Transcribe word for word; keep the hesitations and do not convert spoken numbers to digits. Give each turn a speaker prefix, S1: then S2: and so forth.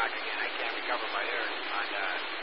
S1: cock again. I can't recover my hair on that.